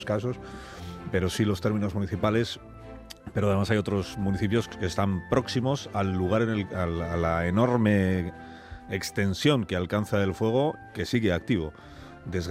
casos, pero sí los términos municipales. Pero además hay otros municipios que están próximos al lugar, a la enorme extensión que alcanza el fuego, que sigue activo.